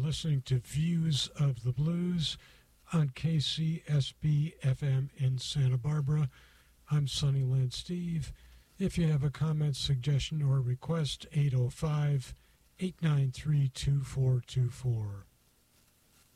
listening to Views of the Blues on KCSB FM in Santa Barbara. I'm Sonny Lynn Steve. If you have a comment, suggestion, or request, 805-893-2424.